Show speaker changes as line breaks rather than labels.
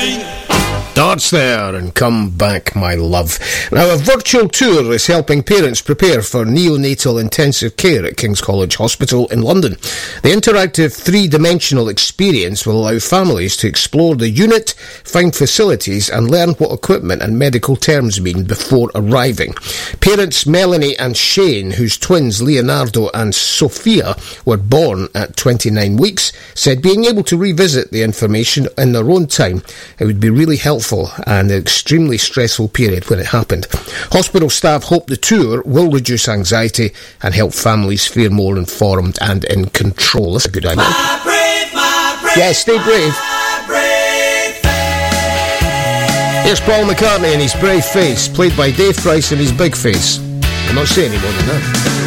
Darts there and Come Back My Love. Now, a virtual tour is helping parents prepare for neonatal intensive care at King's College Hospital in London. The interactive three-dimensional experience will allow families to explore the unit, find facilities and learn what equipment and medical terms mean before arriving. Parents Melanie and Shane, whose twins Leonardo and Sophia were born at 29 weeks, said being able to revisit the information in their own time, it would be really helpful and an extremely stressful period when it happened. Hospital staff hope the tour will reduce anxiety and help families feel more informed and in control. That's a good idea.
My brave,
yeah, stay brave. Here's Paul McCartney and his brave face, played by Dave Price and his big face. I'm not saying any more than that.